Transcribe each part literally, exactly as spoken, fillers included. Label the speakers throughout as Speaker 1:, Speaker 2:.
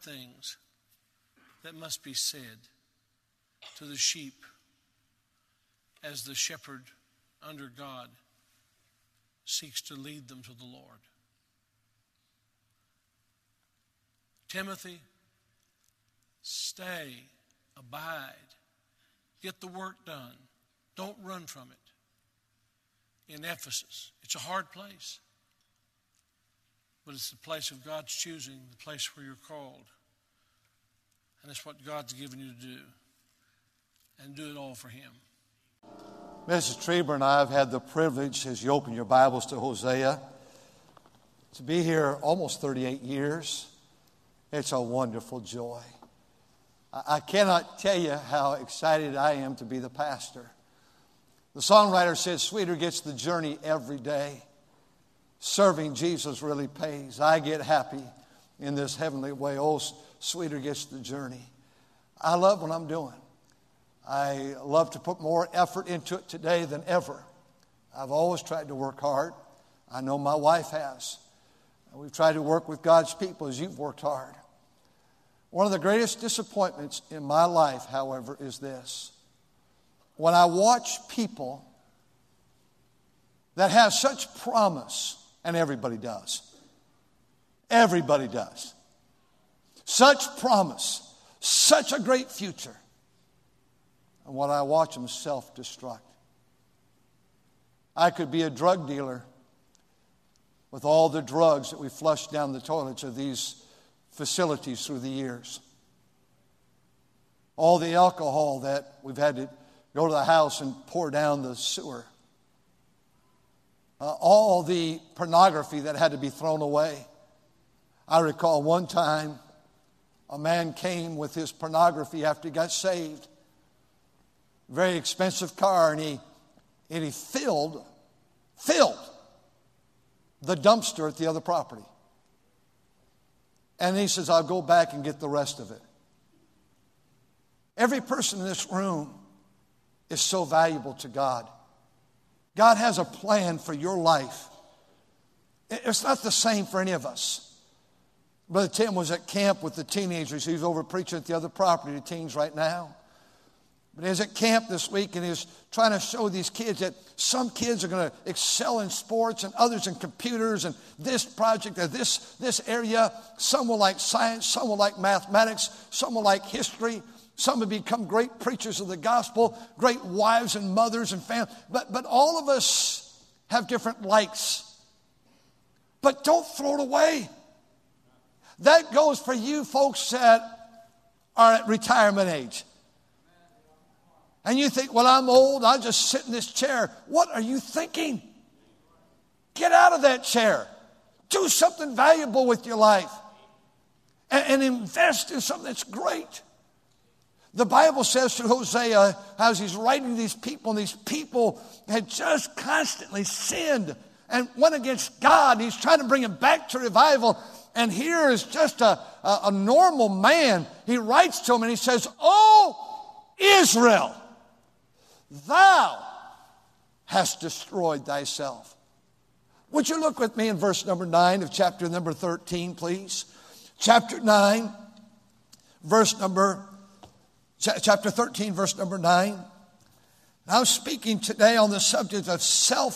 Speaker 1: things that must be said to the sheep as the shepherd under God seeks to lead them to the Lord. Timothy, stay, abide, get the work done. Don't run from it. In Ephesus, it's a hard place, but it's the place of God's choosing, the place where you're called. And it's what God's given you to do. And do it all for Him.
Speaker 2: Missus Trieber and I have had the privilege, as you open your Bibles to Hosea, to be here almost thirty-eight years. It's a wonderful joy. I cannot tell you how excited I am to be the pastor. The songwriter says, sweeter gets the journey every day. Serving Jesus really pays. I get happy in this heavenly way. Oh, sweeter gets the journey. I love what I'm doing. I love to put more effort into it today than ever. I've always tried to work hard. I know my wife has. We've tried to work with God's people as you've worked hard. One of the greatest disappointments in my life, however, is this. When I watch people that have such promise, and everybody does. Everybody does. Such promise, such a great future. And when I watch them self-destruct. I could be a drug dealer with all the drugs that we flush down the toilets of these facilities through the years. All the alcohol that we've had to go to the house and pour down the sewer. Uh, all the pornography that had to be thrown away. I recall one time a man came with his pornography after he got saved. Very expensive car, and he and he filled, filled the dumpster at the other property. And he says, I'll go back and get the rest of it. Every person in this room is so valuable to God. God has a plan for your life. It's not the same for any of us. Brother Tim was at camp with the teenagers. He's over preaching at the other property to teens right now. But he was at camp this week, and he was trying to show these kids that some kids are going to excel in sports and others in computers and this project or this, this area. Some will like science, some will like mathematics, some will like history. Some have become great preachers of the gospel, great wives and mothers and families. But, but all of us have different likes. But don't throw it away. That goes for you folks that are at retirement age. And you think, well, I'm old, I'll just sit in this chair. What are you thinking? Get out of that chair. Do something valuable with your life. And, and invest in something that's great. The Bible says through Hosea, as he's writing to these people, and these people had just constantly sinned and went against God. He's trying to bring them back to revival. And here is just a, a, a normal man. He writes to him and he says, "O Israel, thou hast destroyed thyself." Would you look with me in verse number nine of chapter number thirteen, please? Chapter nine, verse number, chapter thirteen, verse number nine. Now I'm speaking today on the subject of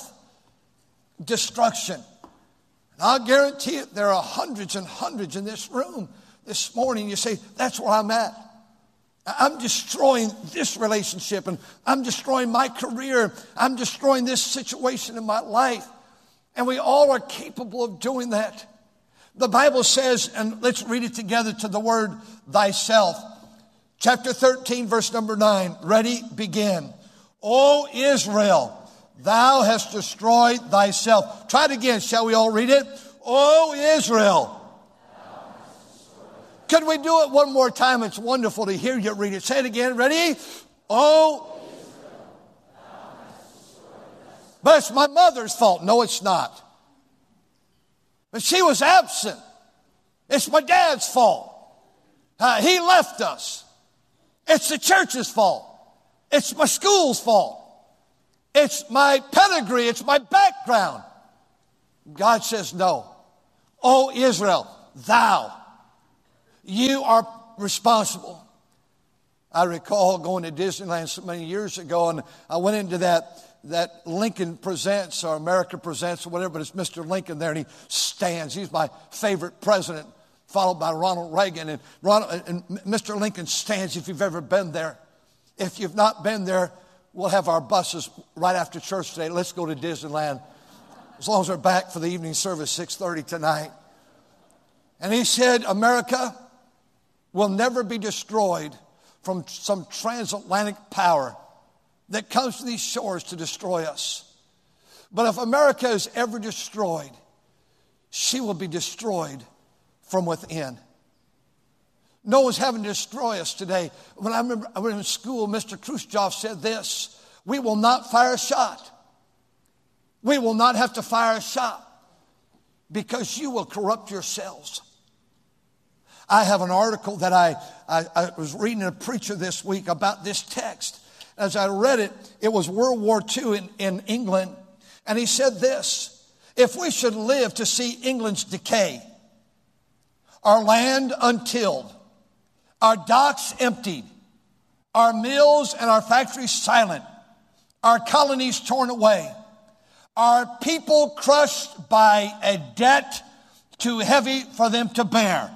Speaker 2: self-destruction. And I'll guarantee it, there are hundreds and hundreds in this room this morning. You say, that's where I'm at. I'm destroying this relationship, and I'm destroying my career. I'm destroying this situation in my life. And we all are capable of doing that. The Bible says, and let's read it together to the word thyself. Chapter thirteen, verse number nine. Ready? Begin. O Israel, thou hast destroyed thyself. Try it again. Shall we all read it? O Israel. Could we do it one more time? It's wonderful to hear you read it. Say it again. Ready? O Israel, thou hast destroyed thyself. But it's my mother's fault. No, it's not. But she was absent. It's my dad's fault. Uh, he left us. It's the church's fault. It's my school's fault. It's my pedigree. It's my background. God says no. O Israel, thou. You are responsible. I recall going to Disneyland so many years ago, and I went into that, that Lincoln Presents or America Presents or whatever, but it's Mister Lincoln there, and he stands. He's my favorite president, followed by Ronald Reagan. And, Ronald, and Mister Lincoln stands if you've ever been there. If you've not been there, we'll have our buses right after church today. Let's go to Disneyland, as long as we're back for the evening service, six thirty tonight. And he said, America will never be destroyed from some transatlantic power that comes to these shores to destroy us. But if America is ever destroyed, she will be destroyed from within. No one's having to destroy us today. When I remember I was in school, Mister Khrushchev said this: we will not fire a shot. We will not have to fire a shot because you will corrupt yourselves. I have an article that I, I, I was reading a preacher this week about this text. As I read it, it was World War Two in, in England. And he said this: if we should live to see England's decay, our land untilled, our docks emptied, our mills and our factories silent, our colonies torn away, our people crushed by a debt too heavy for them to bear,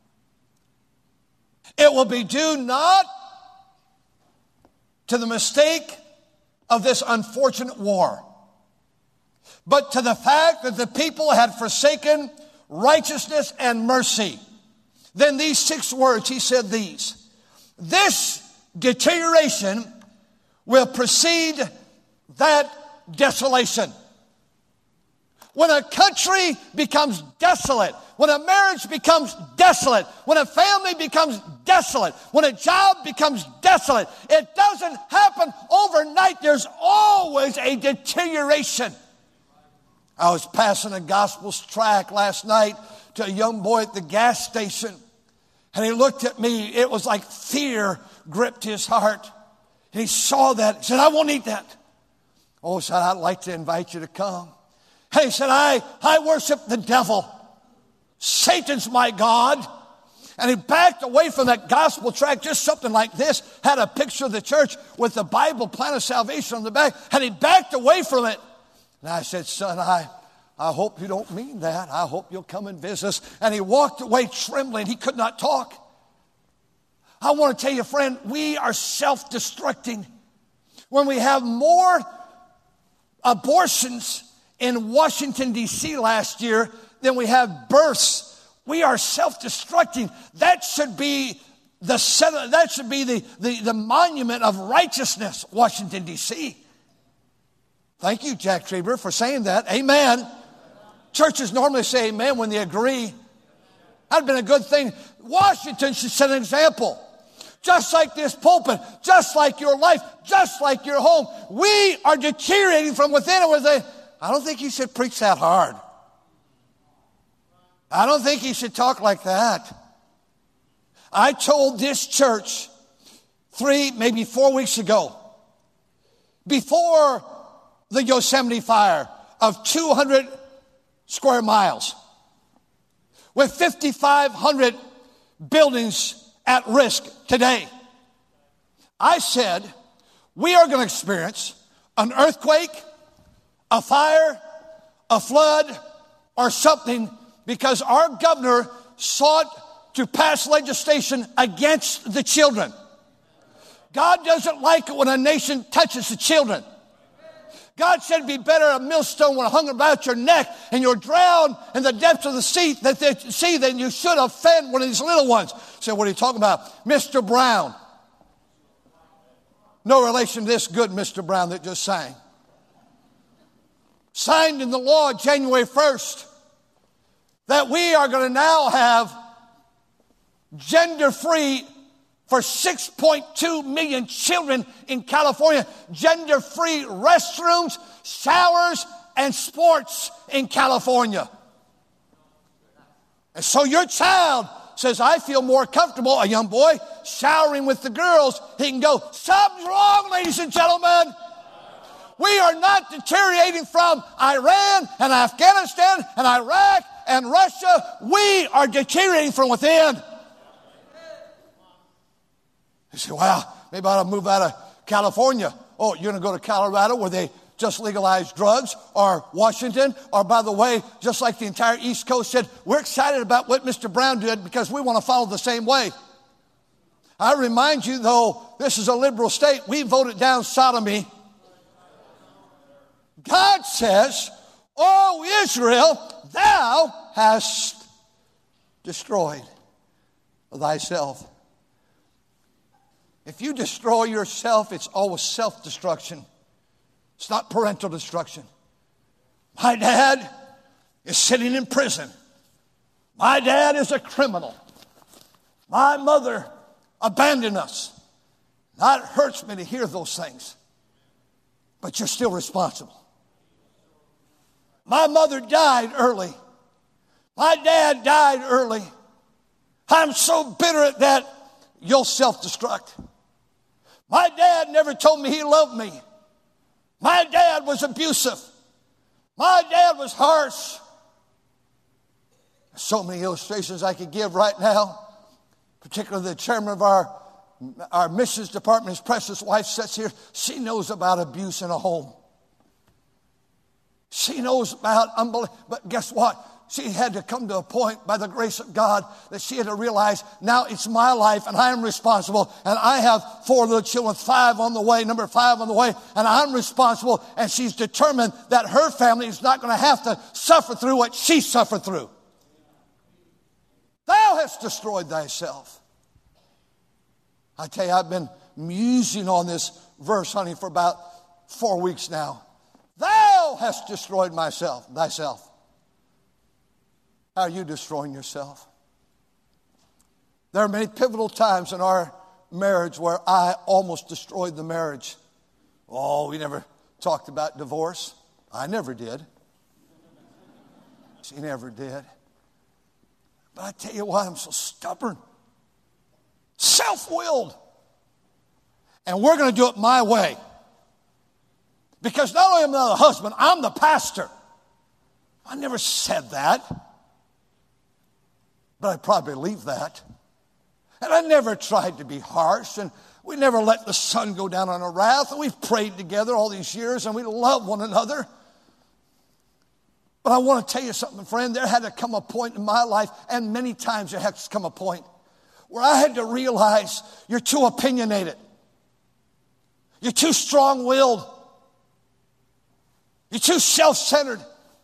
Speaker 2: it will be due not to the mistake of this unfortunate war, but to the fact that the people had forsaken righteousness and mercy. Then these six words, he said these: this deterioration will precede that desolation. When a country becomes desolate, when a marriage becomes desolate, when a family becomes desolate, when a job becomes desolate, it doesn't happen overnight. There's always a deterioration. I was passing a gospels tract last night to a young boy at the gas station, and he looked at me. It was like fear gripped his heart. And he saw that. He said, I won't eat that. Oh, said, I'd like to invite you to come. And he said, I, I worship the devil. Satan's my God. And he backed away from that gospel tract, just something like this, had a picture of the church with the Bible plan of salvation on the back, and he backed away from it. And I said, son, I, I hope you don't mean that. I hope you'll come and visit us. And he walked away trembling. He could not talk. I want to tell you, friend, we are self-destructing. When we have more abortions in Washington, D C last year than we have births, we are self-destructing. That should be the that should be the, the, the monument of righteousness, Washington, D C Thank you, Jack Trieber, for saying that. Amen. Churches normally say amen when they agree. That'd been a good thing. Washington should set an example. Just like this pulpit, just like your life, just like your home. We are deteriorating from within and within. I don't think you should preach that hard. I don't think you should talk like that. I told this church three, maybe four weeks ago, before the Yosemite fire of two hundred square miles, with fifty-five hundred buildings at risk today, I said, we are going to experience an earthquake, a fire, a flood, or something, because our governor sought to pass legislation against the children. God doesn't like it when a nation touches the children. God said it'd be better a millstone when hung about your neck and you're drowned in the depths of the sea that they see than you should offend one of these little ones. So what are you talking about? Mister Brown. No relation to this good Mister Brown that just sang. Signed in the law January first that we are going to now have gender-free for six point two million children in California, gender-free restrooms, showers, and sports in California. And so your child says, I feel more comfortable, a young boy, showering with the girls. He can go, something's wrong, ladies and gentlemen. We are not deteriorating from Iran and Afghanistan and Iraq and Russia. We are deteriorating from within. You say, wow, maybe I ought to move out of California. Oh, you're going to go to Colorado where they just legalized drugs, or Washington, or by the way, just like the entire East Coast said, we're excited about what Mister Brown did because we want to follow the same way. I remind you, though, this is a liberal state. We voted down sodomy. God says, "O Israel, thou hast destroyed thyself." If you destroy yourself, it's always self-destruction. It's not parental destruction. My dad is sitting in prison. My dad is a criminal. My mother abandoned us. Now, it hurts me to hear those things. But you're still responsible. My mother died early. My dad died early. I'm so bitter at that, you'll self-destruct. My dad never told me he loved me. My dad was abusive. My dad was harsh. There's so many illustrations I could give right now. Particularly the chairman of our, our missions department, his precious wife sits here. She knows about abuse in a home. She knows about unbelief. But guess what? She had to come to a point by the grace of God that she had to realize now it's my life and I am responsible. And I have four little children, five on the way, number five on the way, and I'm responsible. And she's determined that her family is not going to have to suffer through what she suffered through. Thou hast destroyed thyself. I tell you, I've been musing on this verse, honey, for about four weeks now. Thou hast destroyed myself, thyself. How are you destroying yourself? There are many pivotal times in our marriage where I almost destroyed the marriage. Oh, we never talked about divorce. I never did. She never did. But I tell you why I'm so stubborn. Self-willed. And we're going to do it my way. Because not only am I the husband, I'm the pastor. I never said that. But I probably believe that. And I never tried to be harsh. And we never let the sun go down on our wrath. And we've prayed together all these years. And we love one another. But I want to tell you something, friend. There had to come a point in my life, and many times there has to come a point, where I had to realize you're too opinionated. You're too strong-willed. You're too self-centered.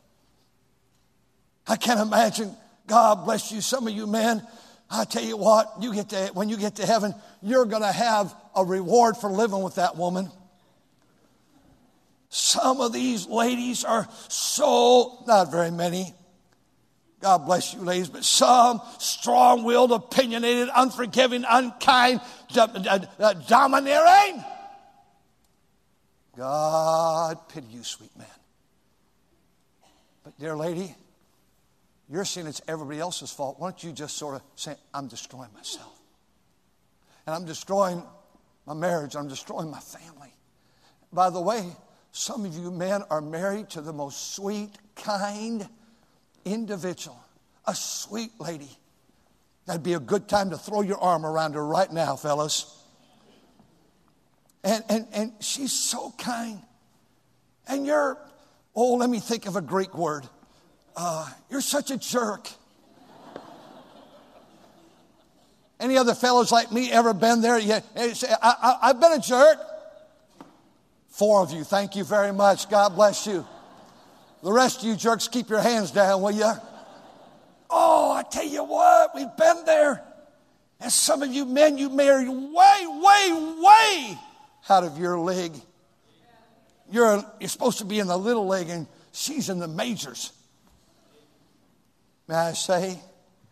Speaker 2: I can't imagine. God bless you, some of you men. I tell you what, you get to, when you get to heaven, you're going to have a reward for living with that woman. Some of these ladies are so, not very many, God bless you ladies, but some strong-willed, opinionated, unforgiving, unkind, d- d- d- domineering. God pity you, sweet man. But dear lady, you're saying it's everybody else's fault. Why don't you just sort of say, I'm destroying myself. And I'm destroying my marriage. I'm destroying my family. By the way, some of you men are married to the most sweet, kind individual. A sweet lady. That'd be a good time to throw your arm around her right now, fellas. And, and, and she's so kind. And you're, oh, let me think of a Greek word. Uh, you're such a jerk. Any other fellows like me ever been there? Yeah, I, I, I've been a jerk. Four of you, thank you very much. God bless you. The rest of you jerks, keep your hands down, will you? Oh, I tell you what, we've been there. And some of you men, you married way, way, way out of your league. You're, you're supposed to be in the little league, and she's in the majors. May I say,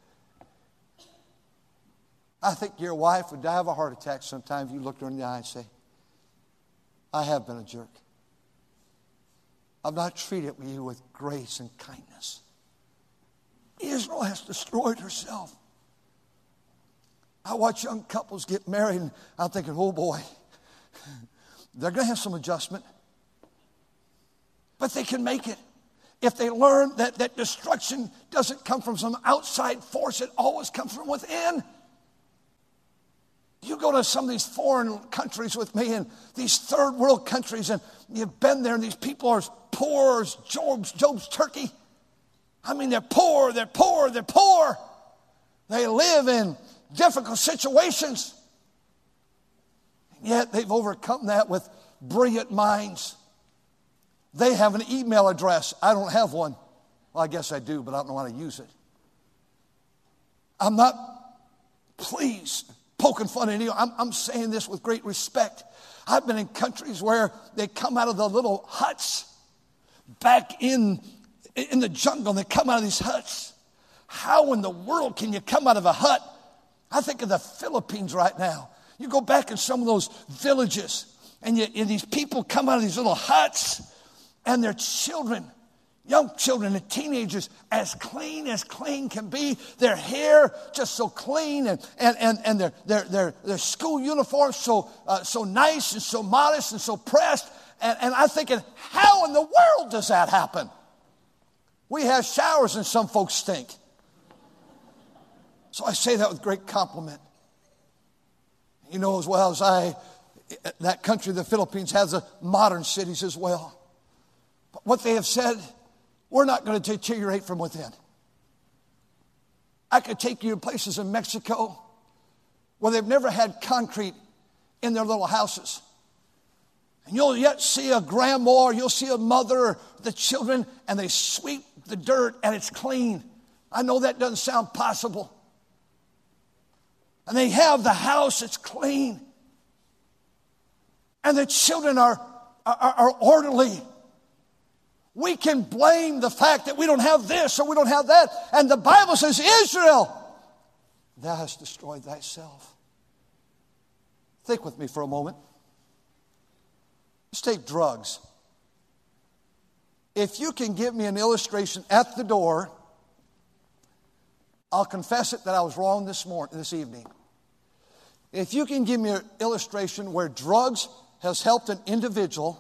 Speaker 2: I think your wife would die of a heart attack sometime if you looked her in the eye and say, I have been a jerk. I've not treated you with grace and kindness. Israel has destroyed herself. I watch young couples get married, and I'm thinking, oh boy, they're going to have some adjustment. But they can make it. If they learn that, that destruction doesn't come from some outside force, it always comes from within. You go go to some of these foreign countries with me, and these third world countries, and you've been there, and these people are as poor as Job's, Job's turkey. I mean, they're poor, they're poor, they're poor. They live in difficult situations. Yet they've overcome that with brilliant minds. They have an email address. I don't have one. Well, I guess I do, but I don't know how to use it. I'm not, please, poking fun at anyone. I'm, I'm saying this with great respect. I've been in countries where they come out of the little huts back in, in the jungle. They come out of these huts. How in the world can you come out of a hut? I think of the Philippines right now. You go back in some of those villages, and, you, and these people come out of these little huts, and their children, young children and teenagers, as clean as clean can be. Their hair just so clean, and and and, and their, their their their school uniforms so uh, so nice and so modest and so pressed. And, and I'm thinking, how in the world does that happen? We have showers and some folks stink. So I say that with great compliment. You know as well as I, that country, the Philippines, has a modern cities as well. But what they have said, we're not going to deteriorate from within. I could take you to places in Mexico where they've never had concrete in their little houses. And you'll yet see a grandma, or you'll see a mother, or the children, and they sweep the dirt and it's clean. I know that doesn't sound possible. And they have the house, it's clean. And the children are, are, are orderly. We can blame the fact that we don't have this or we don't have that. And the Bible says, Israel, thou hast destroyed thyself. Think with me for a moment. Let's take drugs. If you can give me an illustration at the door, I'll confess it that I was wrong this morning, this evening. If you can give me an illustration where drugs has helped an individual,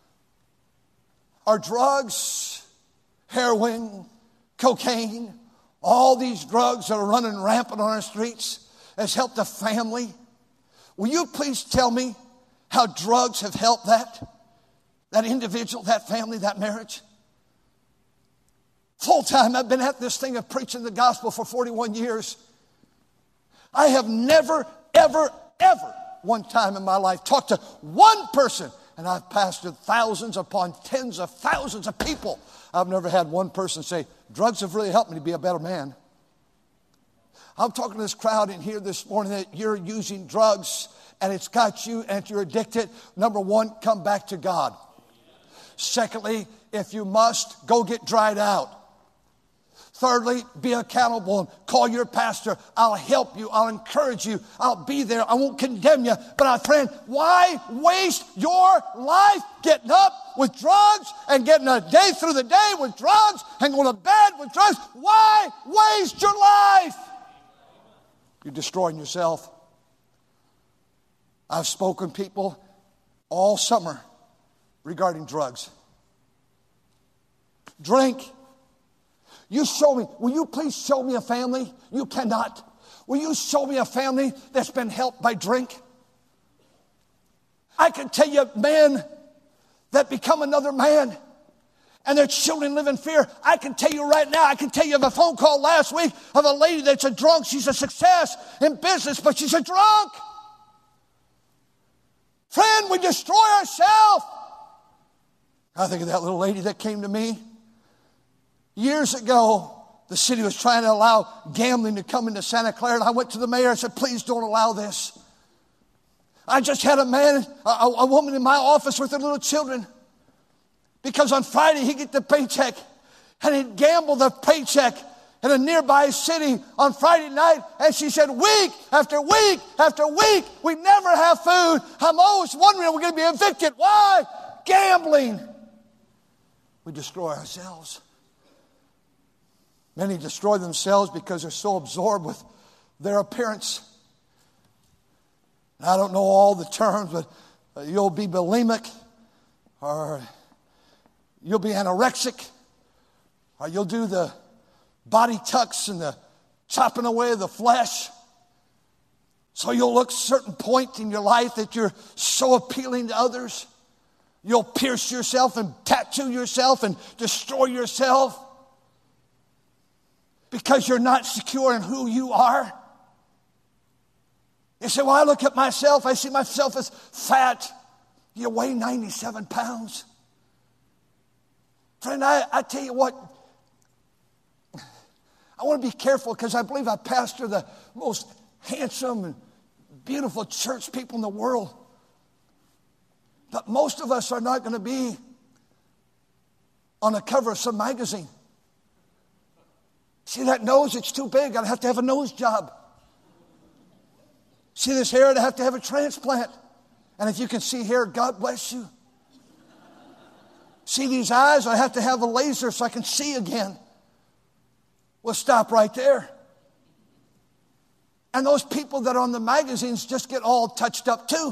Speaker 2: are drugs, heroin, cocaine, all these drugs that are running rampant on our streets, has helped a family, will you please tell me how drugs have helped that, that individual, that family, that marriage? Full time, I've been at this thing of preaching the gospel for forty-one years. I have never, ever, ever, one time in my life, talked to one person, and I've pastored thousands upon tens of thousands of people. I've never had one person say, drugs have really helped me to be a better man. I'm talking to this crowd in here this morning that you're using drugs, and it's got you, and you're addicted. Number one, come back to God. Secondly, if you must, go get dried out. Thirdly, be accountable and call your pastor. I'll help you. I'll encourage you. I'll be there. I won't condemn you. But my friend, why waste your life getting up with drugs and getting a day through the day with drugs and going to bed with drugs? Why waste your life? You're destroying yourself. I've spoken to people all summer regarding drugs. Drink. You show me, will you please show me a family? You cannot. Will you show me a family that's been helped by drink? I can tell you men that become another man and their children live in fear. I can tell you right now, I can tell you of a phone call last week of a lady that's a drunk. She's a success in business, but she's a drunk. Friend, we destroy ourselves. I think of that little lady that came to me. Years ago, the city was trying to allow gambling to come into Santa Clara, and I went to the mayor and said, please don't allow this. I just had a man, a, a woman in my office with their little children, because on Friday he'd get the paycheck, and he'd gamble the paycheck in a nearby city on Friday night, and she said, week after week after week, we never have food. I'm always wondering, we're going to be evicted. Why? Gambling. We destroy ourselves. Many destroy themselves because they're so absorbed with their appearance. I don't know all the terms, but you'll be bulimic, or you'll be anorexic, or you'll do the body tucks and the chopping away of the flesh. So you'll look certain point in your life that you're so appealing to others. You'll pierce yourself and tattoo yourself and destroy yourself because you're not secure in who you are. You say, well, I look at myself, I see myself as fat. You weigh ninety-seven pounds. Friend, I, I tell you what, I want to be careful because I believe I pastor the most handsome and beautiful church people in the world. But most of us are not going to be on the cover of some magazine. See that nose? It's too big. I'd have to have a nose job. See this hair? I'd have to have a transplant. And if you can see hair, God bless you. See these eyes? I have to have a laser so I can see again. We'll stop right there. And those people that are on the magazines just get all touched up too.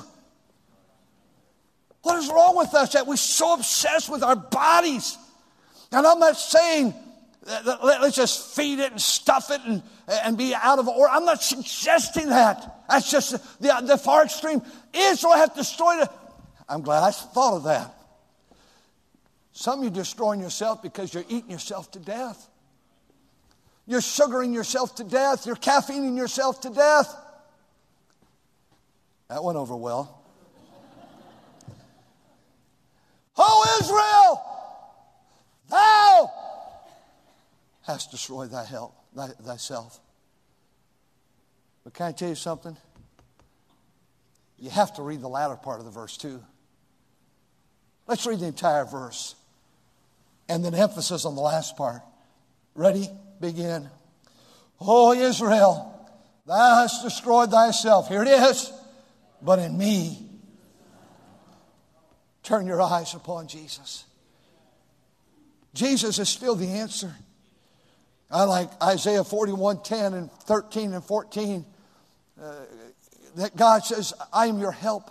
Speaker 2: What is wrong with us that we're so obsessed with our bodies? And I'm not saying that let's just feed it and stuff it and, and be out of order. I'm not suggesting that. That's just the, the far extreme. Israel has destroyed it. I'm glad I thought of that. Some of you are destroying yourself because you're eating yourself to death. You're sugaring yourself to death. You're caffeining yourself to death. That went over well. O Israel, thou hast destroyed thy help, thy, thyself. But can I tell you something? You have to read the latter part of the verse too. Let's read the entire verse. And then emphasis on the last part. Ready? Begin. O Israel, thou hast destroyed thyself. Here it is. But in me, turn your eyes upon Jesus. Jesus is still the answer. I like Isaiah forty-one ten and thirteen and fourteen. Uh, that God says, I am your help.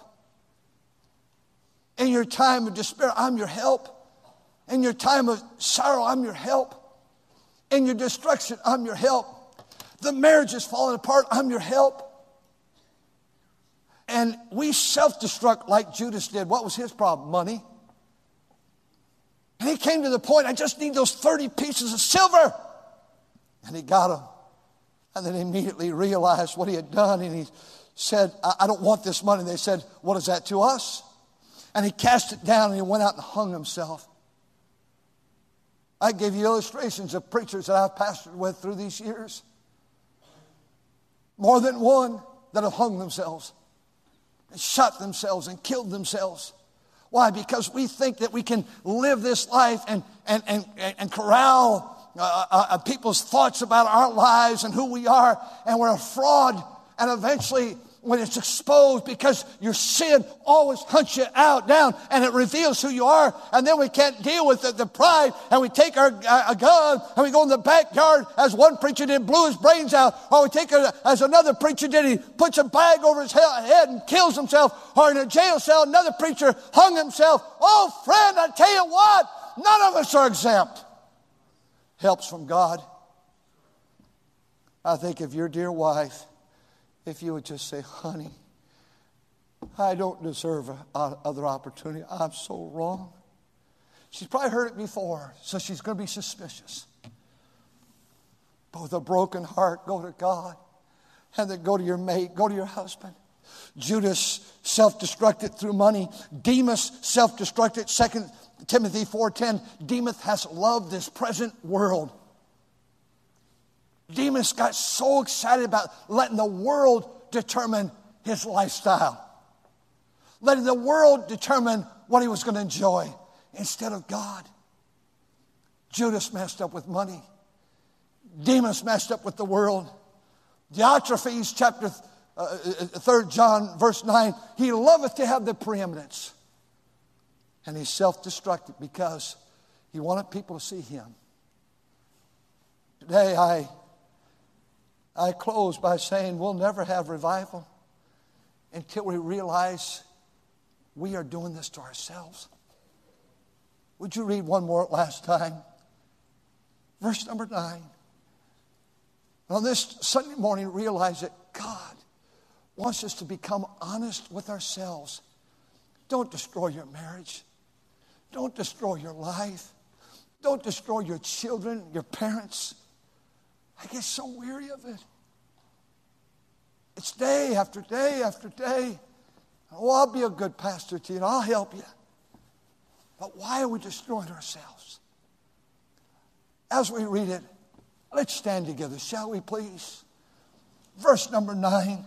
Speaker 2: In your time of despair, I'm your help. In your time of sorrow, I'm your help. In your destruction, I'm your help. The marriage is falling apart, I'm your help. And we self-destruct like Judas did. What was his problem? Money. And he came to the point, I just need those thirty pieces of silver. And he got them. And then he immediately realized what he had done. And he said, I, I don't want this money. They said, what is that to us? And he cast it down and he went out and hung himself. I gave you illustrations of preachers that I've pastored with through these years. More than one that have hung themselves and shot themselves and killed themselves. Why? Because we think that we can live this life and, and, and, and corral uh, uh, people's thoughts about our lives and who we are, and we're a fraud. And eventually, when it's exposed, because your sin always hunts you out, down, and it reveals who you are, and then we can't deal with the, the pride, and we take our a gun, and we go in the backyard, as one preacher did, blew his brains out, or we take it as another preacher did, he puts a bag over his head and kills himself, or in a jail cell, another preacher hung himself. Oh, friend, I tell you what, none of us are exempt. Helps from God. I think of your dear wife, if you would just say, honey, I don't deserve another opportunity. I'm so wrong. She's probably heard it before, so she's going to be suspicious. But with a broken heart, go to God. And then go to your mate, go to your husband. Judas self-destructed through money. Demas self-destructed. Second Timothy four ten, Demas has loved this present world. Demas got so excited about letting the world determine his lifestyle. Letting the world determine what he was going to enjoy instead of God. Judas messed up with money. Demas messed up with the world. Diotrephes, chapter uh, third John, verse nine, he loveth to have the preeminence. And he self-destructed because he wanted people to see him. Today I... I close by saying we'll never have revival until we realize we are doing this to ourselves. Would you read one more last time? Verse number nine. On this Sunday morning, realize that God wants us to become honest with ourselves. Don't destroy your marriage. Don't destroy your life. Don't destroy your children, your parents. I get so weary of it. It's day after day after day. Oh, I'll be a good pastor to you and I'll help you. But why are we destroying ourselves? As we read it, let's stand together, shall we please? Verse number nine.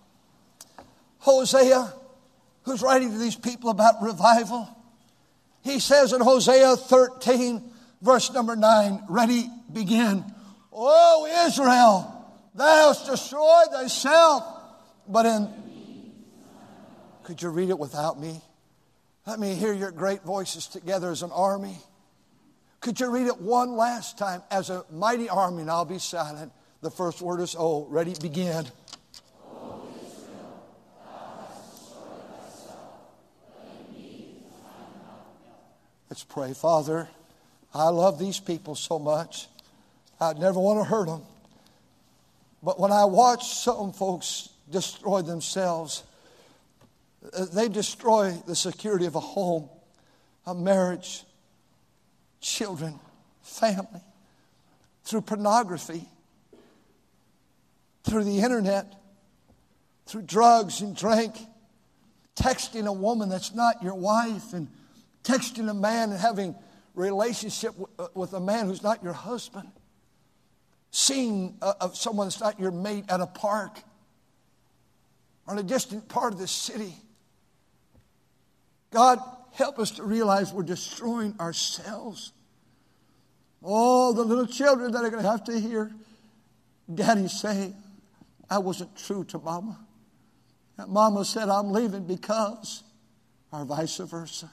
Speaker 2: Hosea, who's writing to these people about revival, he says in Hosea thirteen, verse number nine, ready, begin. O Israel, thou hast destroyed thyself, but in... Could you read it without me? Let me hear your great voices together as an army. Could you read it one last time as a mighty army, and I'll be silent. The first word is O. Ready, begin. O Israel, thou hast destroyed thyself, but in me I am not. Let's pray. Father, I love these people so much. I'd never want to hurt them. But when I watch some folks destroy themselves, they destroy the security of a home, a marriage, children, family, through pornography, through the internet, through drugs and drink, texting a woman that's not your wife, and texting a man and having a relationship with a man who's not your husband, seeing uh, someone that's not your mate at a park or in a distant part of the city. God, help us to realize we're destroying ourselves. All the little children that are going to have to hear Daddy say, I wasn't true to Mama. That Mama said, I'm leaving because, or vice versa.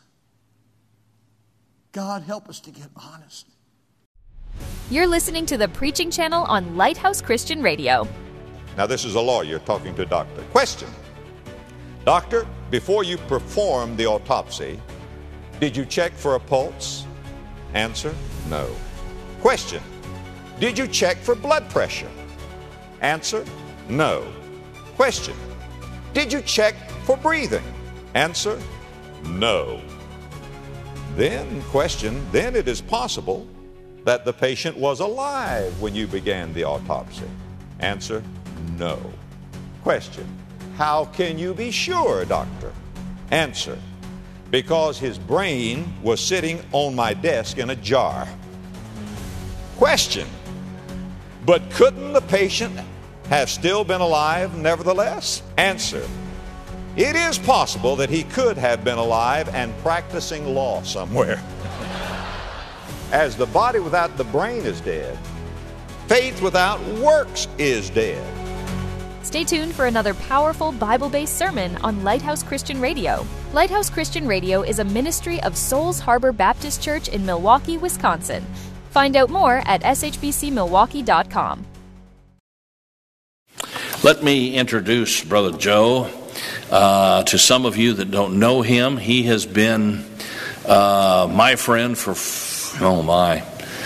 Speaker 2: God, help us to get honest.
Speaker 3: You're listening to the Preaching Channel on Lighthouse Christian Radio.
Speaker 4: Now, this is a lawyer talking to a doctor. Question. Doctor, before you performed the autopsy, did you check for a pulse? Answer, no. Question. Did you check for blood pressure? Answer, no. Question. Did you check for breathing? Answer, no. Then, question, then it is possible that the patient was alive when you began the autopsy. Answer, no. Question. How can you be sure, doctor? Answer, because his brain was sitting on my desk in a jar. Question, but couldn't the patient have still been alive nevertheless? Answer, it is possible that he could have been alive and practicing law somewhere. As the body without the brain is dead, faith without works is dead.
Speaker 3: Stay tuned for another powerful Bible-based sermon on Lighthouse Christian Radio. Lighthouse Christian Radio is a ministry of Souls Harbor Baptist Church in Milwaukee, Wisconsin. Find out more at s h b c milwaukee dot com.
Speaker 5: Let me introduce Brother Joe uh, to some of you that don't know him. He has been uh, my friend for, oh my,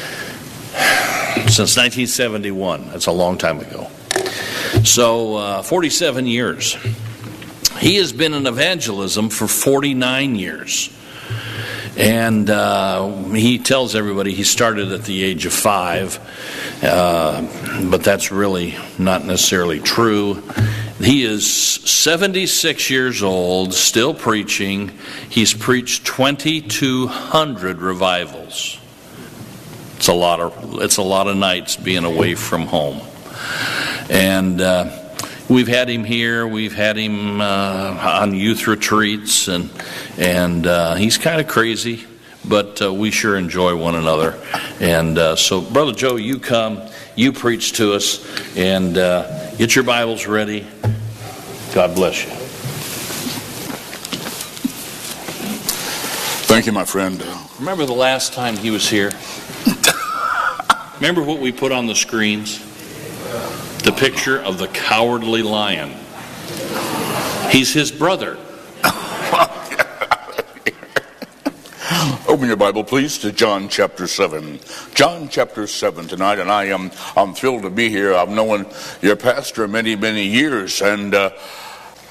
Speaker 5: since nineteen seventy-one. That's a long time ago. So, uh, forty-seven years. He has been in evangelism for forty-nine years. And uh, he tells everybody he started at the age of five, uh, but that's really not necessarily true. He is seventy-six years old, still preaching. He's preached twenty-two hundred revivals. It's a lot of it's a lot of nights being away from home. And uh, we've had him here. We've had him uh, on youth retreats, and and uh, he's kind of crazy, but uh, we sure enjoy one another. And uh, so, Brother Joe, you come, you preach to us, and uh, get your Bibles ready. God bless you.
Speaker 6: Thank you, my friend.
Speaker 5: Remember the last time he was here? Remember what we put on the screens? The picture of the cowardly lion. He's his brother.
Speaker 6: Open your Bible, please, to John chapter seven. John chapter seven tonight, and I am I'm thrilled to be here. I've known your pastor many, many years, and uh,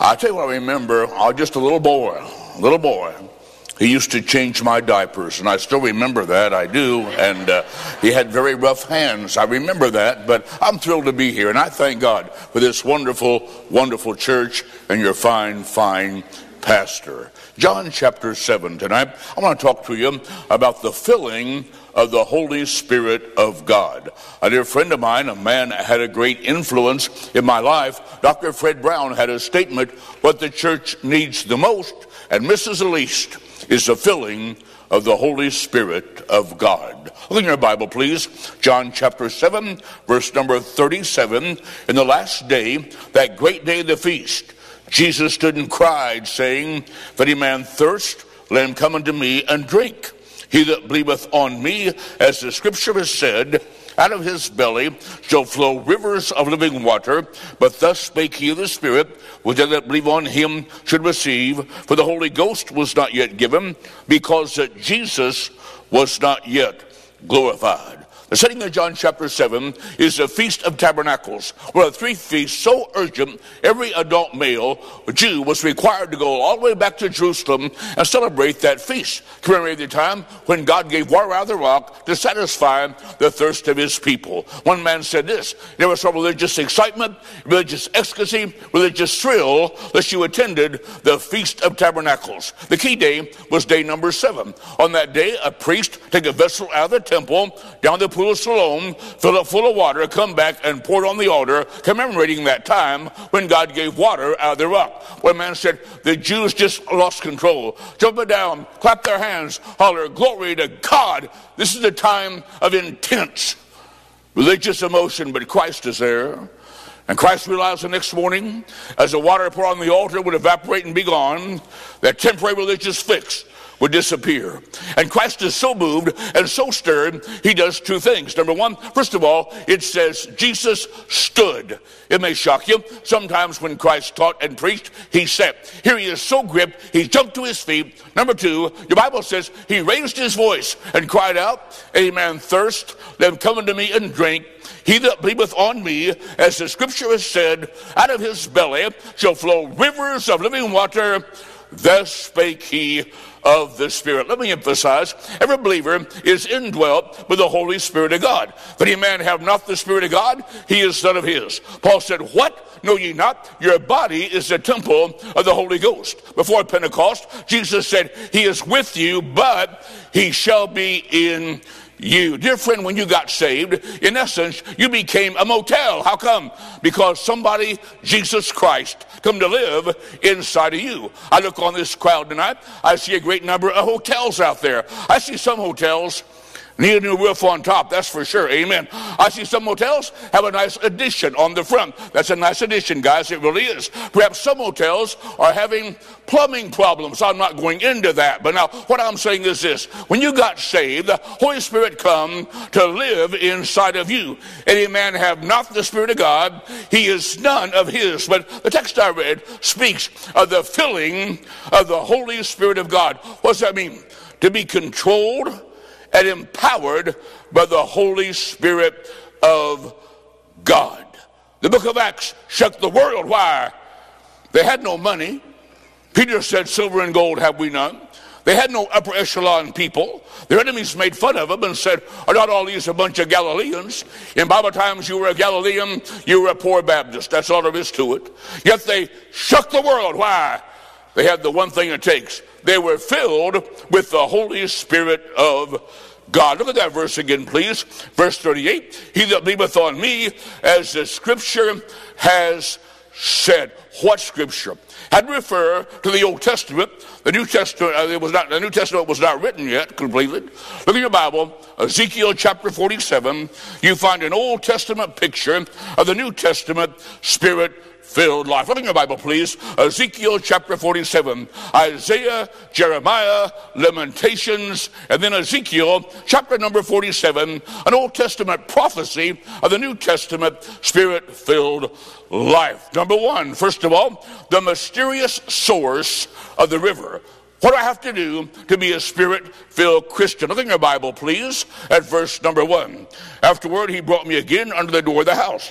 Speaker 6: I tell you what I remember, I was just a little boy, little boy. He used to change my diapers, and I still remember that, I do, and uh, he had very rough hands. I remember that, but I'm thrilled to be here, and I thank God for this wonderful, wonderful church and your fine, fine pastor. John chapter seven tonight, I want to talk to you about the filling of the Holy Spirit of God. A dear friend of mine, a man that had a great influence in my life, Doctor Fred Brown, had a statement, what the church needs the most and misses the least is the filling of the Holy Spirit of God. Look in your Bible, please. John chapter seven, verse number thirty-seven. In the last day, that great day of the feast, Jesus stood and cried, saying, if any man thirst, let him come unto me and drink. He that believeth on me, as the scripture has said, out of his belly shall flow rivers of living water. But thus spake he of the Spirit, which they that believe on him should receive. For the Holy Ghost was not yet given, because that Jesus was not yet glorified. The setting of John chapter seven is the Feast of Tabernacles, where three feasts so urgent, every adult male Jew was required to go all the way back to Jerusalem and celebrate that feast, commemorating the time when God gave water out of the rock to satisfy the thirst of his people. One man said this, there was some religious excitement, religious ecstasy, religious thrill that you attended the Feast of Tabernacles. The key day was day number seven. On that day, a priest take a vessel out of the temple, down the pool of Siloam, fill it full of water, come back and pour it on the altar, commemorating that time when God gave water out of the rock. One man said, the Jews just lost control. Jump it down, clap their hands, holler, glory to God. This is a time of intense religious emotion, but Christ is there. And Christ realized the next morning, as the water poured on the altar would evaporate and be gone, that temporary religious fix would disappear. And Christ is so moved and so stirred, he does two things. Number one, first of all, it says Jesus stood. It may shock you. Sometimes when Christ taught and preached, he sat. Here he is so gripped, he jumped to his feet. Number two, the Bible says he raised his voice and cried out, any man thirst, let him come unto me and drink. He that believeth on me, as the scripture has said, out of his belly shall flow rivers of living water. Thus spake he of the Spirit. Let me emphasize, every believer is indwelt with the Holy Spirit of God. If any man have not the Spirit of God, he is none of his. Paul said, what? Know ye not? Your body is the temple of the Holy Ghost. Before Pentecost, Jesus said, he is with you, but he shall be in you. Dear friend, when you got saved, in essence, you became a motel. How come? Because somebody, Jesus Christ, come to live inside of you. I look on this crowd tonight, I see a great number of hotels out there. I see some hotels need a new roof on top, that's for sure, amen. I see some hotels have a nice addition on the front. That's a nice addition, guys, it really is. Perhaps some hotels are having plumbing problems. I'm not going into that. But now, what I'm saying is this. When you got saved, the Holy Spirit come to live inside of you. Any man have not the Spirit of God, he is none of his. But the text I read speaks of the filling of the Holy Spirit of God. What does that mean? To be controlled and empowered by the Holy Spirit of God. The book of Acts shook the world. Why? They had no money. Peter said, silver and gold have we none. They had no upper echelon people. Their enemies made fun of them and said, are not all these a bunch of Galileans? In Bible times, you were a Galilean, you were a poor Baptist. That's all there is to it. Yet they shook the world. Why? They had the one thing it takes. They were filled with the Holy Spirit of God. Look at that verse again, please. Verse thirty-eight. He that believeth on me, as the scripture has said. What scripture? Had to refer to the Old Testament. The New Testament, uh, it was not, the New Testament was not written yet completely. Look in your Bible, Ezekiel chapter forty-seven. You find an Old Testament picture of the New Testament Spirit-filled life. Look in your Bible, please. Ezekiel chapter forty-seven. Isaiah, Jeremiah, Lamentations, and then Ezekiel chapter number forty-seven. An Old Testament prophecy of the New Testament Spirit-filled life. Number one, first of all, the mysterious source of the river. What do I have to do to be a Spirit-filled Christian? Look in your Bible, please, at verse number one. Afterward, he brought me again under the door of the house.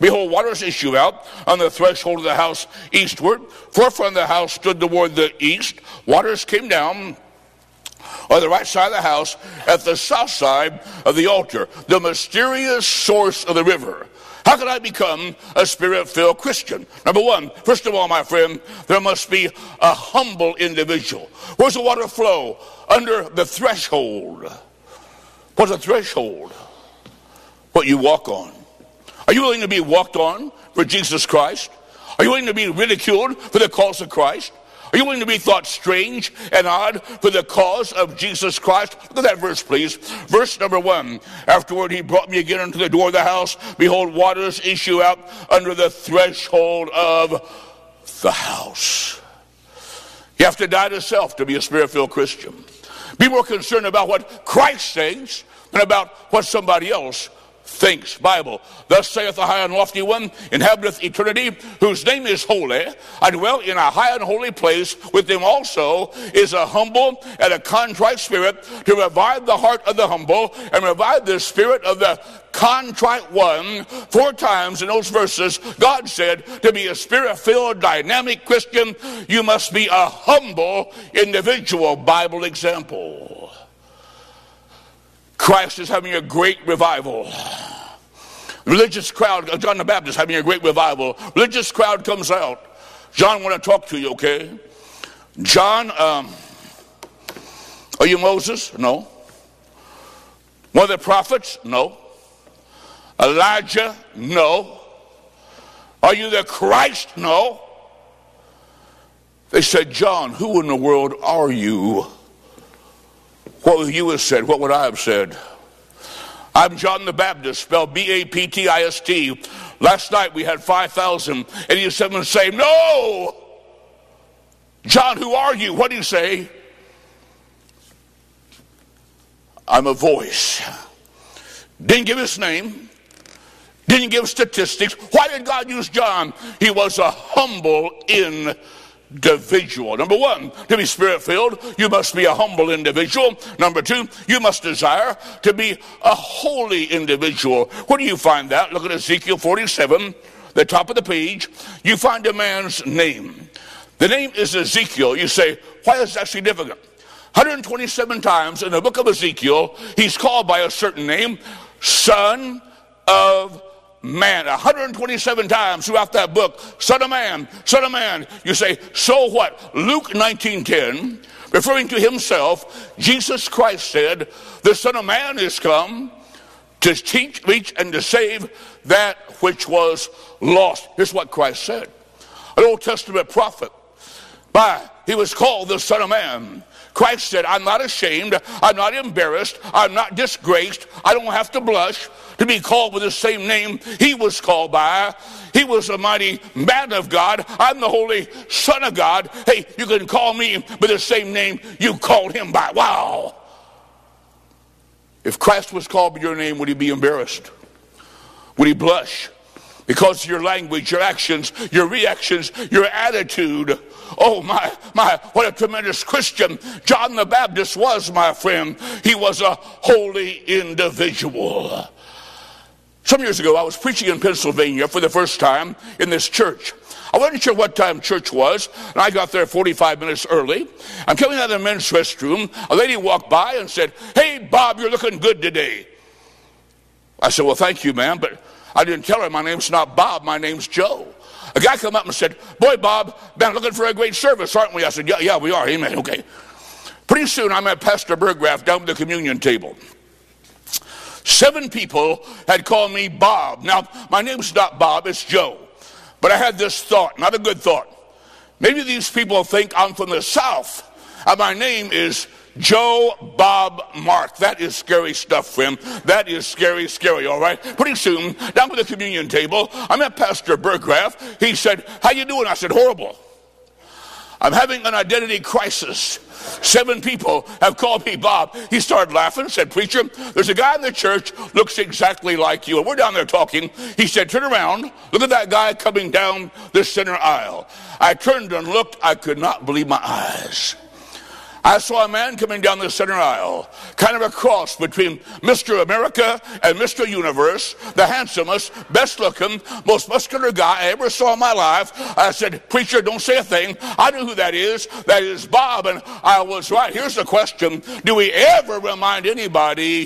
Speaker 6: behold, waters issue out on the threshold of the house eastward. Forefront of the house stood toward the east. Waters came down on the right side of the house at the south side of the altar, the mysterious source of the river. How can I become a Spirit-filled Christian? Number one, first of all, my friend, there must be a humble individual. Where's the water flow? Under the threshold. What's a threshold? What you walk on. Are you willing to be walked on for Jesus Christ? Are you willing to be ridiculed for the cause of Christ? Are you willing to be thought strange and odd for the cause of Jesus Christ? Look at that verse, please. Verse number one. Afterward he brought me again unto the door of the house. Behold, waters issue out under the threshold of the house. You have to die to self to be a Spirit-filled Christian. Be more concerned about what Christ thinks than about what somebody else thinks. Bible. Thus saith the high and lofty one, inhabiteth eternity, whose name is holy. I dwell in a high and holy place. With him also is a humble and a contrite spirit, to revive the heart of the humble and revive the spirit of the contrite one. Four times in those verses, God said, to be a Spirit-filled, dynamic Christian, you must be a humble individual. Bible example. Christ is having a great revival. Religious crowd, John the Baptist having a great revival. Religious crowd comes out. John, want to talk to you, okay? John, um, are you Moses? No. One of the prophets? No. Elijah? No. Are you the Christ? No. They said, John, who in the world are you? What would you have said? What would I have said? I'm John the Baptist, spelled B A P T I S T. Last night we had five thousand eighty-seven saved. No! John, who are you? What do you say? I'm a voice. Didn't give his name. Didn't give statistics. Why did God use John? He was a humble individual. Individual. Number one, to be Spirit-filled, you must be a humble individual. Number two, you must desire to be a holy individual. Where do you find that? Look at Ezekiel forty-seven, the top of the page. You find a man's name. The name is Ezekiel. You say, why is that significant? one hundred twenty-seven times in the book of Ezekiel, he's called by a certain name, Son of Man. one hundred twenty-seven times throughout that book, Son of Man, Son of Man. You say, so what? Luke nineteen ten, referring to himself, Jesus Christ said, the Son of Man is come to teach, reach, and to save that which was lost. Here's what Christ said. An Old Testament prophet. By, he was called the Son of Man. Christ said, I'm not ashamed, I'm not embarrassed, I'm not disgraced, I don't have to blush to be called with the same name he was called by. He was a mighty man of God. I'm the Holy Son of God. Hey, you can call me by the same name you called him by. Wow. If Christ was called by your name, would he be embarrassed? Would he blush? Because of your language, your actions, your reactions, your attitude. Oh my, my, what a tremendous Christian John the Baptist was, my friend. He was a holy individual. Some years ago, I was preaching in Pennsylvania for the first time in this church. I wasn't sure what time church was, and I got there forty-five minutes early. I'm coming out of the men's restroom. A lady walked by and said, hey, Bob, you're looking good today. I said, well, thank you, ma'am, but I didn't tell her my name's not Bob, my name's Joe. A guy come up and said, boy, Bob, been looking for a great service, aren't we? I said, yeah, yeah, we are, amen, okay. Pretty soon I met Pastor Berggraf down at the communion table. Seven people had called me Bob. Now, my name's not Bob, it's Joe. But I had this thought, not a good thought. Maybe these people think I'm from the South, and my name is Joe Bob Mark. That is scary stuff, friend. That is scary, scary, all right? Pretty soon, down at the communion table, I met Pastor Berggraf. He said, how you doing? I said, horrible. I'm having an identity crisis. Seven people have called me Bob. He started laughing, said, preacher, there's a guy in the church looks exactly like you. And we're down there talking. He said, turn around. Look at that guy coming down the center aisle. I turned and looked. I could not believe my eyes. I saw a man coming down the center aisle, kind of a cross between Mister America and Mister Universe, the handsomest, best looking, most muscular guy I ever saw in my life. I said, preacher, don't say a thing. I know who that is. That is Bob. And I was right. Here's the question. Do we ever remind anybody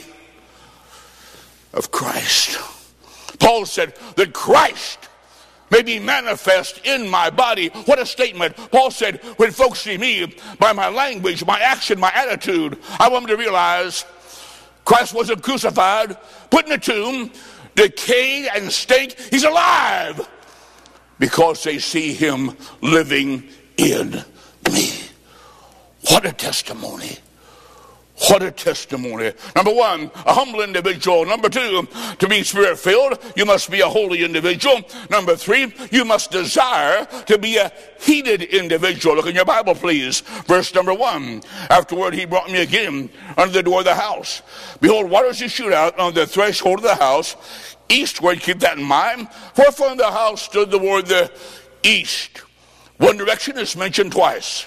Speaker 6: of Christ? Paul said that Christ may be manifest in my body. What a statement. Paul said, when folks see me, by my language, my action, my attitude, I want them to realize Christ wasn't crucified, put in a tomb, decayed and stink. He's alive because they see him living in me. What a testimony. What a testimony. Number one, a humble individual. Number two, to be spirit-filled, you must be a holy individual. Number three, you must desire to be a heated individual. Look in your Bible, please. Verse number one. Afterward, he brought me again under the door of the house. Behold, waters issued out on the threshold of the house, eastward. Keep that in mind. For from the house stood toward the east. One direction is mentioned twice.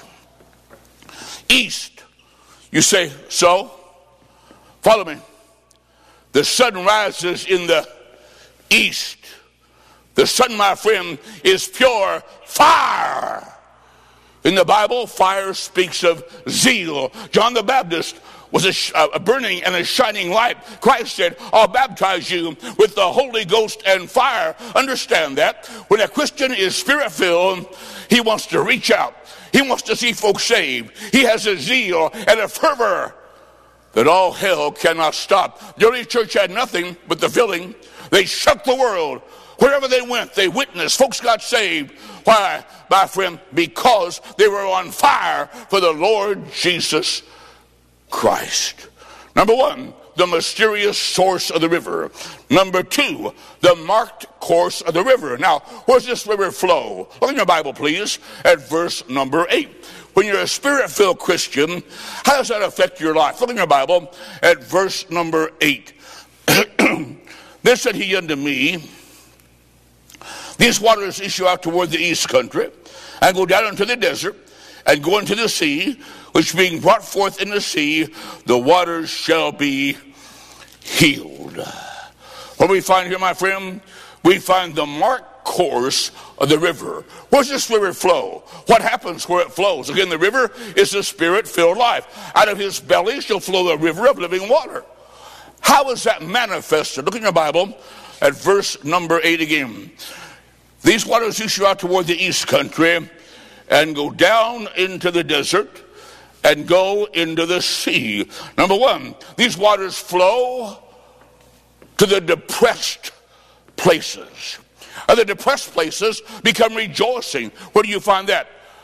Speaker 6: East. You say, so? Follow me. The sun rises in the east. The sun, my friend, is pure fire. In the Bible, fire speaks of zeal. John the Baptist was a, a burning and a shining light. Christ said, I'll baptize you with the Holy Ghost and fire. Understand that. When a Christian is spirit-filled, he wants to reach out. He wants to see folks saved. He has a zeal and a fervor that all hell cannot stop. The early church had nothing but the filling. They shook the world. Wherever they went, they witnessed. Folks got saved. Why, my friend? Because they were on fire for the Lord Jesus Christ. Number one, the mysterious source of the river. Number two, the marked course of the river. Now, where's this river flow? Look in your Bible, please, at verse number eight. When you're a spirit-filled Christian, how does that affect your life? Look in your Bible at verse number eight. Then said he unto me, these waters issue out toward the east country, and go down into the desert, and go into the sea, which being brought forth in the sea, the waters shall be healed. What do we find here, my friend? We find the marked course of the river. Where's this river flow? What happens where it flows? Again, the river is a spirit-filled life. Out of his belly shall flow a river of living water. How is that manifested? Look in your Bible at verse number eight again. These waters issue out toward the east country and go down into the desert and go into the sea. Number one, these waters flow to the depressed places. And the depressed places become rejoicing. Where do you find that?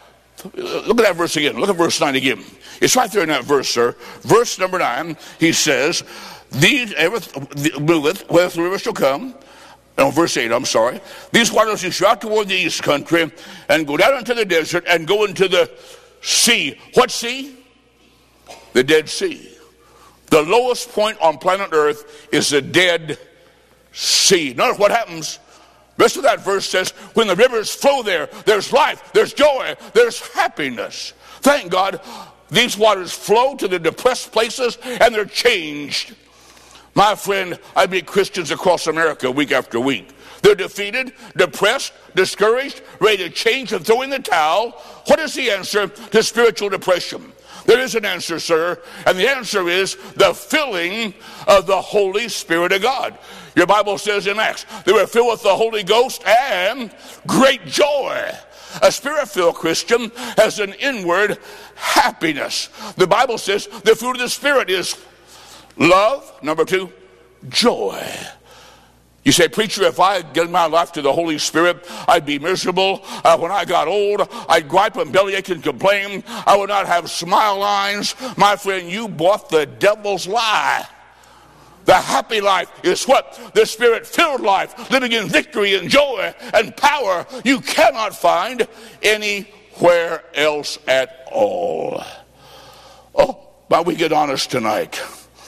Speaker 6: Look at that verse again. Look at verse nine again. It's right there in that verse, sir. Verse number nine, he says, these, moveth, where the river shall come. No, verse eight, I'm sorry. These waters issue out toward the east country and go down into the desert and go into the sea. What sea? The Dead Sea. The lowest point on planet Earth is the Dead Sea. Notice what happens. The rest of that verse says, when the rivers flow there, there's life, there's joy, there's happiness. Thank God these waters flow to the depressed places and they're changed. My friend, I meet Christians across America week after week. They're defeated, depressed, discouraged, ready to change and throw in the towel. What is the answer to spiritual depression? There is an answer, sir, and the answer is the filling of the Holy Spirit of God. Your Bible says in Acts, they were filled with the Holy Ghost and great joy. A spirit-filled Christian has an inward happiness. The Bible says the fruit of the Spirit is love, number two, joy. You say, preacher, if I gave my life to the Holy Spirit, I'd be miserable. Uh, when I got old, I'd gripe and bellyache and complain. I would not have smile lines. My friend, you bought the devil's lie. The happy life is what? The Spirit-filled life, living in victory and joy and power you cannot find anywhere else at all. Oh, but we get honest tonight.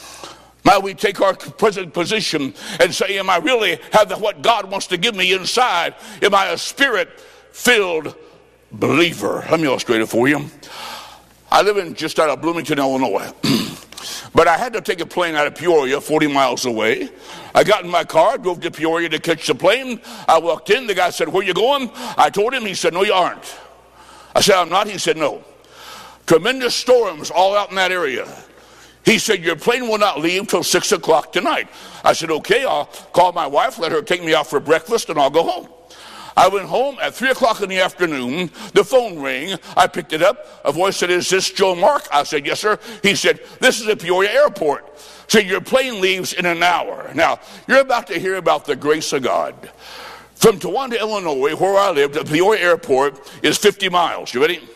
Speaker 6: Now we take our present position and say, am I really have the, what God wants to give me inside? Am I a spirit-filled believer? Let me illustrate it for you. I live in just out of Bloomington, Illinois. But I had to take a plane out of Peoria, forty miles away. I got in my car, drove to Peoria to catch the plane. I walked in. The guy said, "Where you going?" I told him. He said, "No, you aren't." I said, "I'm not." He said, "No. Tremendous storms all out in that area." He said, "Your plane will not leave till six o'clock tonight." I said, "Okay, I'll call my wife, let her take me out for breakfast, and I'll go home." I went home at three o'clock in the afternoon. The phone rang. I picked it up. A voice said, "Is this Joe Mark?" I said, "Yes, sir." He said, "This is the Peoria Airport. So your plane leaves in an hour." Now, you're about to hear about the grace of God. From Towanda, Illinois, where I live, the Peoria Airport is fifty miles. You ready?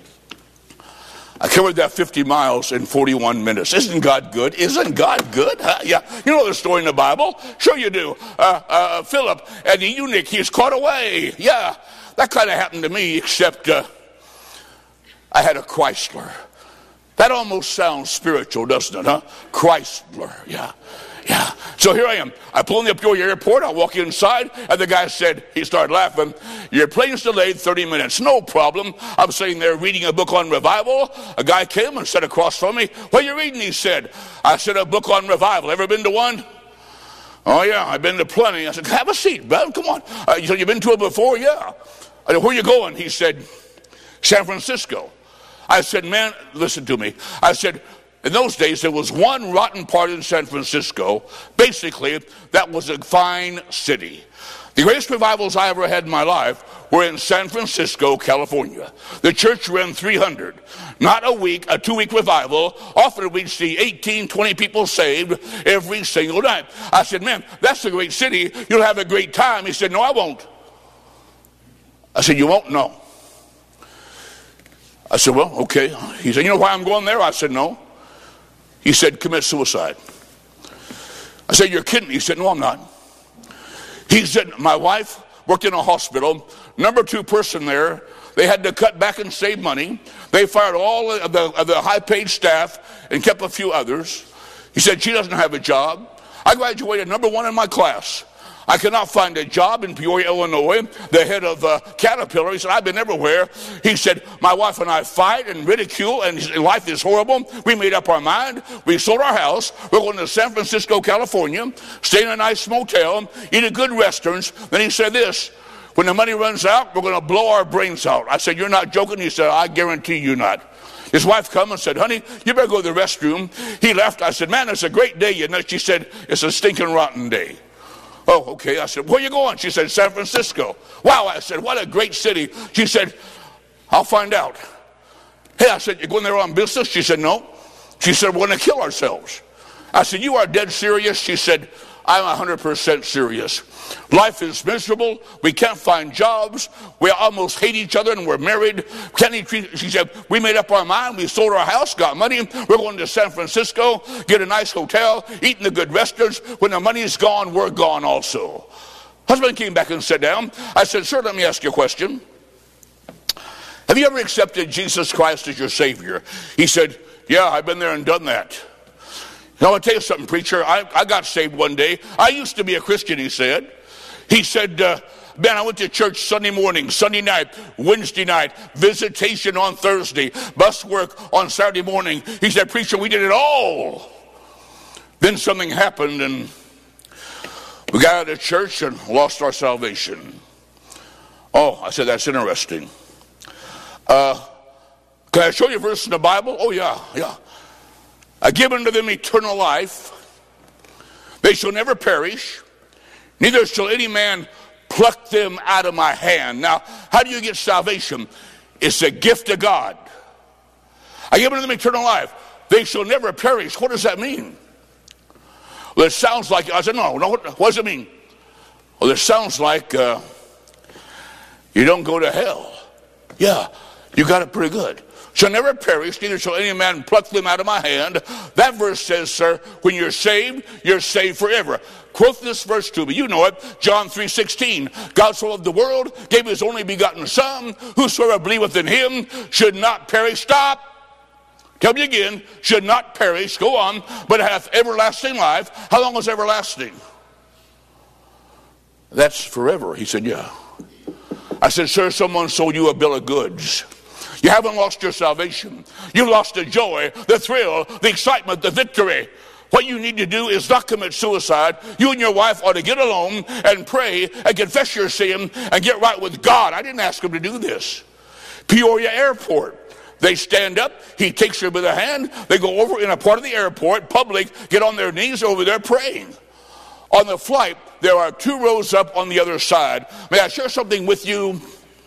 Speaker 6: I covered that fifty miles in forty-one minutes. Isn't God good? Isn't God good? Huh? Yeah. You know the story in the Bible? Sure you do. Uh, uh, Philip and the eunuch, he's caught away. Yeah. That kind of happened to me, except uh, I had a Chrysler. That almost sounds spiritual, doesn't it, huh? Chrysler. Yeah. Yeah. So here I am. I pull in the Peoria Airport. I walk inside, and the guy said, he started laughing, "Your plane's delayed thirty minutes. No problem." I'm sitting there reading a book on revival. A guy came and sat across from me. "What are you reading?" he said. I said, "A book on revival. Ever been to one?" "Oh, yeah, I've been to plenty." I said, "Have a seat, man. Come on." Uh, you said, "You've been to it before?" "Yeah." I said, "Where are you going?" He said, "San Francisco." I said, "Man, listen to me." I said, in those days, there was one rotten part in San Francisco. Basically, that was a fine city. The greatest revivals I ever had in my life were in San Francisco, California. The church ran three hundred. Not a week, a two-week revival. Often we'd see eighteen, twenty people saved every single night. I said, "Man, that's a great city. You'll have a great time." He said, "No, I won't." I said, "You won't?" "No." I said, "Well, okay." He said, "You know why I'm going there?" I said, "No." He said, "Commit suicide." I said, "You're kidding." He said, "No, I'm not." He said, "My wife worked in a hospital, number two person there. They had to cut back and save money. They fired all of the, of the high-paid staff and kept a few others." He said, "She doesn't have a job. I graduated number one in my class. I cannot find a job in Peoria, Illinois." The head of uh, Caterpillar, he said, "I've been everywhere." He said, "My wife and I fight and ridicule, and life is horrible. We made up our mind. We sold our house. We're going to San Francisco, California, stay in a nice motel, eat at good restaurants." Then he said this, "When the money runs out, we're going to blow our brains out." I said, "You're not joking?" He said, "I guarantee you not." His wife come and said, "Honey, you better go to the restroom." He left. I said, "Man, it's a great day." You know, she said, "It's a stinking rotten day." "Oh, okay." I said, "Where are you going?" She said, "San Francisco." "Wow." I said, "What a great city." She said, "I'll find out." Hey, I said, "You going there on business?" She said, "No." She said, "We're going to kill ourselves." I said, "You are dead serious?" She said, "I'm one hundred percent serious. Life is miserable. We can't find jobs. We almost hate each other, and we're married. Can't even treat." She said, "We made up our mind. We sold our house, got money. We're going to San Francisco, get a nice hotel, eat in the good restaurants. When the money's gone, we're gone also." Husband came back and sat down. I said, "Sir, let me ask you a question. Have you ever accepted Jesus Christ as your Savior?" He said, "Yeah, I've been there and done that." "Now, I'll tell you something, preacher. I, I got saved one day. I used to be a Christian," he said. He said, uh, "Man, I went to church Sunday morning, Sunday night, Wednesday night, visitation on Thursday, bus work on Saturday morning." He said, "Preacher, we did it all." Then something happened, and we got out of church and lost our salvation. "Oh," I said, "that's interesting. Uh, can I show you a verse in the Bible?" "Oh, yeah, yeah. I give unto them eternal life. They shall never perish, neither shall any man pluck them out of my hand." Now, how do you get salvation? It's a gift of God. I give unto them eternal life. They shall never perish. What does that mean? Well, it sounds like, I said, no, no, what, what does it mean? Well, it sounds like uh, you don't go to hell. Yeah, you got it pretty good. "Shall never perish, neither shall any man pluck them out of my hand." That verse says, sir, when you're saved, you're saved forever. Quote this verse to me. You know it. John three sixteen. "God so loved the world, gave his only begotten Son, whosoever believeth in him should not perish." Stop. Tell me again. "Should not perish." Go on. "But hath everlasting life." How long is everlasting? "That's forever." He said, "Yeah." I said, "Sir, someone sold you a bill of goods. You haven't lost your salvation. You lost the joy, the thrill, the excitement, the victory. What you need to do is not commit suicide. You and your wife ought to get alone and pray and confess your sin and get right with God. I didn't ask him to do this. Peoria Airport. They stand up. He takes her by the hand. They go over in a part of the airport, public, get on their knees over there praying. On the flight, there are two rows up on the other side. May I share something with you?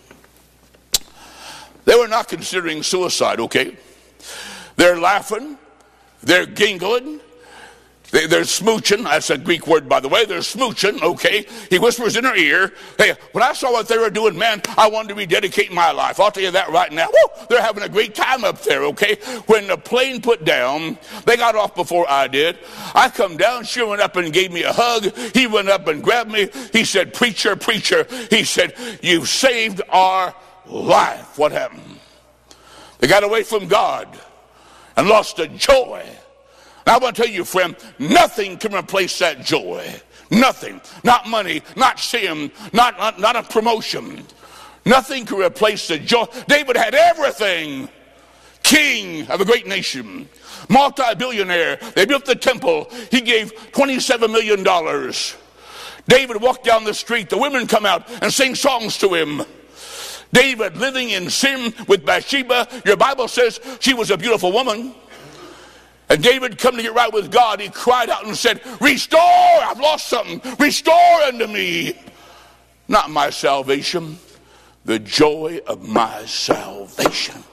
Speaker 6: They were not considering suicide, okay? They're laughing. They're giggling. They, they're smooching. That's a Greek word, by the way. They're smooching, okay? He whispers in her ear, hey, when I saw what they were doing, man, I wanted to rededicate my life. I'll tell you that right now. Woo! They're having a great time up there, okay? When the plane put down, they got off before I did. I come down, she went up and gave me a hug. He went up and grabbed me. He said, preacher, preacher. He said, you've saved our life. What happened? They got away from God and lost the joy. Now I want to tell you, friend, nothing can replace that joy. Nothing. Not money, not sin, not, not, not a promotion. Nothing can replace the joy. David had everything. King of a great nation. Multi-billionaire. They built the temple. He gave twenty-seven million dollars. David walked down the street. The women come out and sing songs to him. David living in sin with Bathsheba. Your Bible says she was a beautiful woman. And David come to get right with God. He cried out and said, restore, I've lost something. Restore unto me. Not my salvation, the joy of my salvation.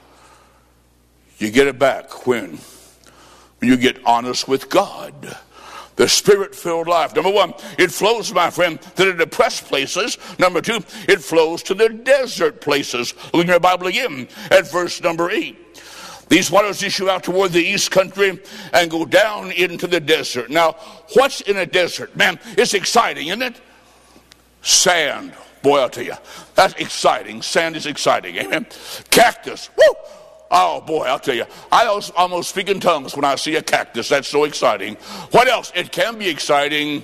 Speaker 6: You get it back when? When you get honest with God. The Spirit-filled life. Number one, it flows, my friend, to the depressed places. Number two, it flows to the desert places. Look in your Bible again at verse number eight. These waters issue out toward the east country and go down into the desert. Now, what's in a desert? Man, it's exciting, isn't it? Sand. Boy, I'll tell you, that's exciting. Sand is exciting, amen? Cactus. Woo! Oh, boy, I'll tell you, I almost speak in tongues when I see a cactus. That's so exciting. What else? It can be exciting.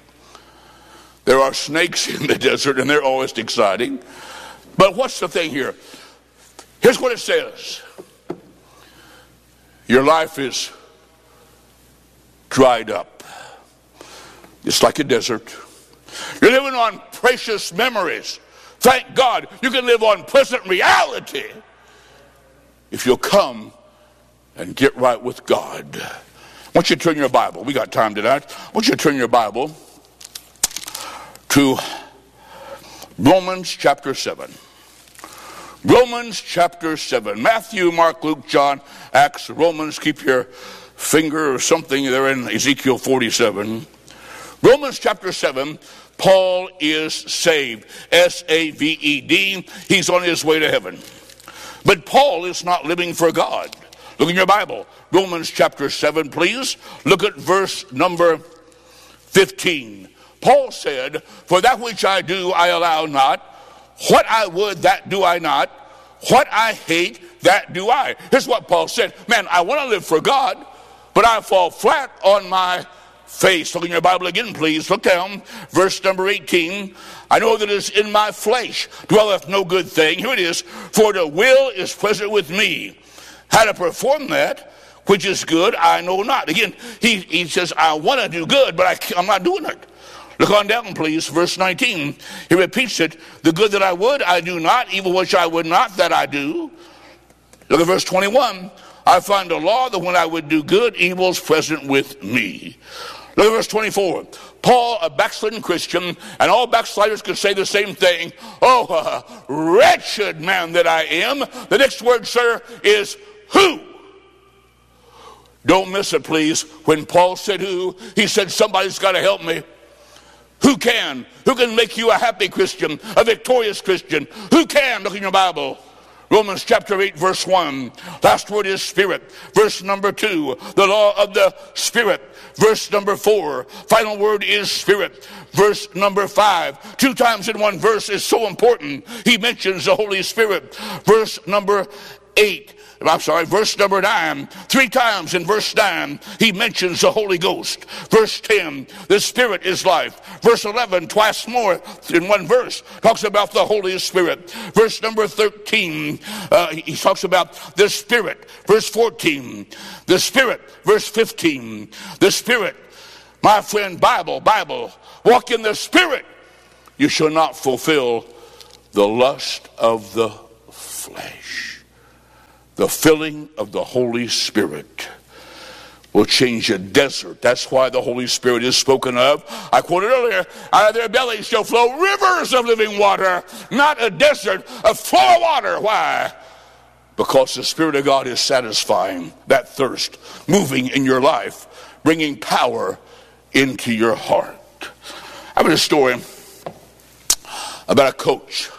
Speaker 6: There are snakes in the desert, and they're always exciting. But what's the thing here? Here's what it says. Your life is dried up. It's like a desert. You're living on precious memories. Thank God you can live on present reality if you'll come and get right with God. I want you to turn your Bible. We got time tonight. I want you to turn your Bible to Romans chapter seven. Romans chapter seven. Matthew, Mark, Luke, John, Acts, Romans. Keep your finger or something there in Ezekiel forty-seven. Romans chapter seven. Paul is saved. S A V E D. He's on his way to heaven. But Paul is not living for God. Look in your Bible. Romans chapter seven, please. Look at verse number fifteen. Paul said, for that which I do I allow not. What I would, that do I not. What I hate, that do I. Here's what Paul said. Man, I want to live for God, but I fall flat on my face. Look in your Bible again, please. Look down. Verse number eighteen. I know that it is in my flesh dwelleth no good thing. Here it is. For the will is present with me. How to perform that, which is good, I know not. Again, he, he says, I want to do good, but I, I'm not doing it. Look on down, please, verse nineteen. He repeats it. The good that I would, I do not. Evil which I would not, that I do. Look at verse twenty-one. I find a law that when I would do good, evil is present with me. Look at verse twenty-four. Paul, a backslidden Christian, and all backsliders could say the same thing. Oh, uh, wretched man that I am. The next word, sir, is who? Don't miss it, please. When Paul said who, he said somebody's got to help me. Who can? Who can make you a happy Christian, a victorious Christian? Who can? Look in your Bible. Romans chapter eight, verse one. Last word is Spirit. Verse number two, the law of the Spirit. Verse number four, final word is Spirit. Verse number five, two times in one verse is so important. He mentions the Holy Spirit. Verse number eight, I'm sorry, verse number nine. Three times in verse nine, he mentions the Holy Ghost. Verse ten, the Spirit is life. Verse eleven, twice more in one verse, talks about the Holy Spirit. Verse number thirteen, uh, he talks about the Spirit. Verse fourteen, the Spirit. Verse fifteen, the Spirit. My friend, Bible, Bible, walk in the Spirit. You shall not fulfill the lust of the flesh. The filling of the Holy Spirit will change a desert. That's why the Holy Spirit is spoken of. I quoted earlier, out of their bellies shall flow rivers of living water, not a desert, a flow of water. Why? Because the Spirit of God is satisfying that thirst, moving in your life, bringing power into your heart. I have a story about a coach